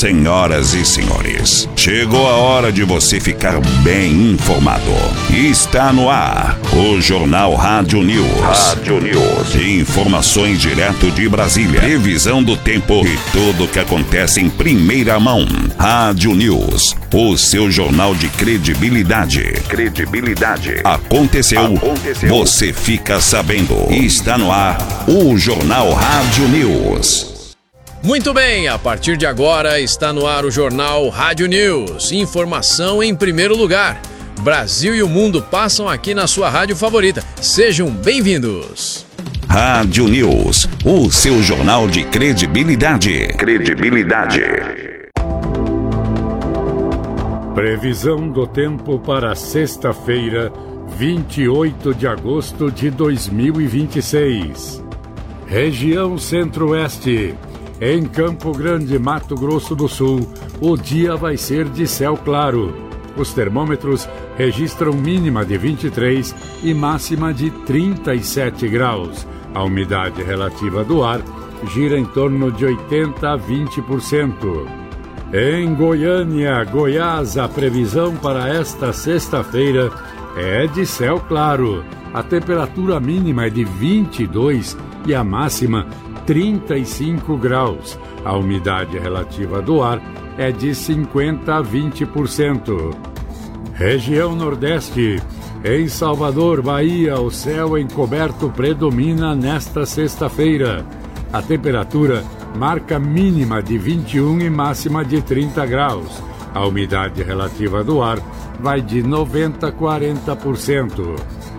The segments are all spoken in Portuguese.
Senhoras e senhores, chegou a hora de você ficar bem informado. Está no ar o Jornal Rádio News. Informações direto de Brasília, previsão do tempo e tudo o que acontece em primeira mão. Rádio News, o seu jornal de credibilidade. Aconteceu, você fica sabendo. Está no ar o Jornal Rádio News. Muito bem, a partir de agora está no ar o Jornal Rádio News. Informação em primeiro lugar. Brasil e o mundo passam aqui na sua rádio favorita. Sejam bem-vindos. Rádio News, o seu jornal de credibilidade. Previsão do tempo para sexta-feira, 28 de agosto de 2026. Região Centro-Oeste. Em Campo Grande, Mato Grosso do Sul, o dia vai ser de céu claro. Os termômetros registram mínima de 23 e máxima de 37 graus. A umidade relativa do ar gira em torno de 80% a 20%. Em Goiânia, Goiás, a previsão para esta sexta-feira é de céu claro. A temperatura mínima é de 22 e a máxima 35 graus. A umidade relativa do ar é de 50% a 20%. Região Nordeste. Em Salvador, Bahia, o céu encoberto predomina nesta sexta-feira. A temperatura marca mínima de 21 e máxima de 30 graus. A umidade relativa do ar vai de 90% a 40%.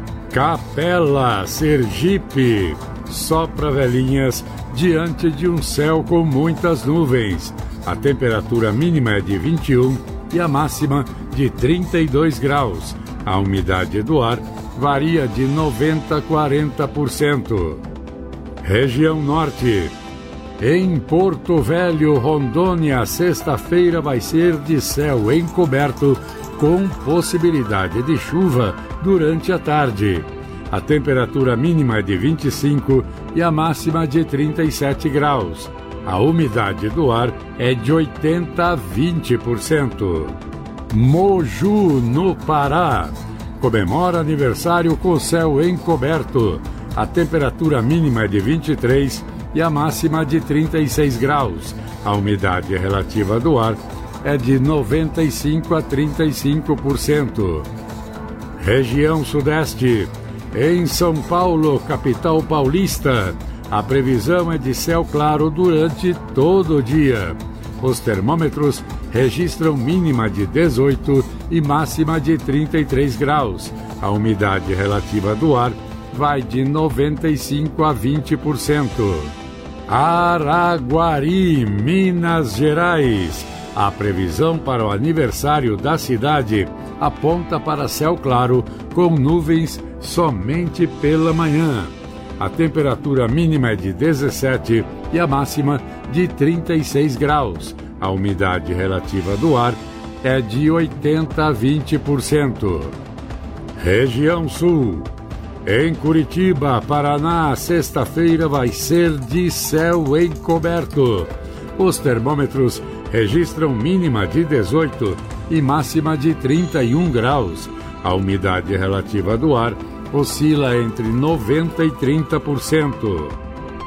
Capela, Sergipe. Sopra velhinhas diante de um céu com muitas nuvens. A temperatura mínima é de 21 e a máxima de 32 graus. A umidade do ar varia de 90% a 40%. Região Norte. Em Porto Velho, Rondônia, sexta-feira vai ser de céu encoberto com possibilidade de chuva durante a tarde. A temperatura mínima é de 25 e a máxima de 37 graus. A umidade do ar é de 80% a 20%. Moju, no Pará. Comemora aniversário com céu encoberto. A temperatura mínima é de 23 e a máxima de 36 graus. A umidade relativa do ar é de 95% a 35%. Região Sudeste. Em São Paulo, capital paulista, a previsão é de céu claro durante todo o dia. Os termômetros registram mínima de 18 e máxima de 33 graus. A umidade relativa do ar vai de 95% a 20%. Araguari, Minas Gerais. A previsão para o aniversário da cidade aponta para céu claro com nuvens somente pela manhã. A temperatura mínima é de 17 e a máxima de 36 graus. A umidade relativa do ar é de 80% a 20%. Região Sul. Em Curitiba, Paraná, sexta-feira vai ser de céu encoberto. Os termômetros registram mínima de 18 e máxima de 31 graus. A umidade relativa do ar oscila entre 90% e 30%.